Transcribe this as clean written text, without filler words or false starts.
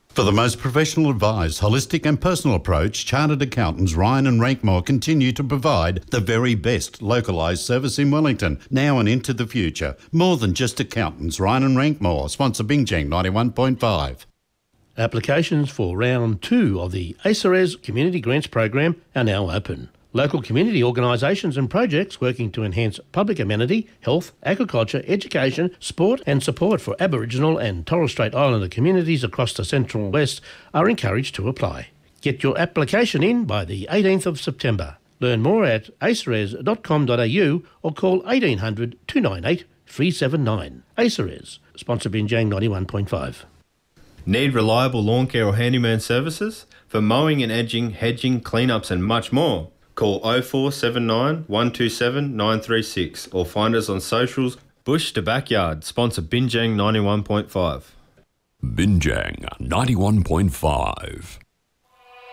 For the most professional advised, holistic and personal approach, Chartered Accountants Ryan and Rankmore continue to provide the very best localised service in Wellington, now and into the future. More than just accountants, Ryan and Rankmore, sponsor Bingjang 91.5. Applications for round 2 of the ACERES Community Grants Program are now open. Local community organisations and projects working to enhance public amenity, health, agriculture, education, sport and support for Aboriginal and Torres Strait Islander communities across the Central West are encouraged to apply. Get your application in by the 18th of September. Learn more at aceres.com.au or call 1800 298 379. ACERES, sponsor Bingjang 91.5. Need reliable lawn care or handyman services? For mowing and edging, hedging, cleanups and much more? Call 0479 127 936 or find us on socials. Bush to Backyard, sponsor Bingjang 91.5. Bingjang 91.5.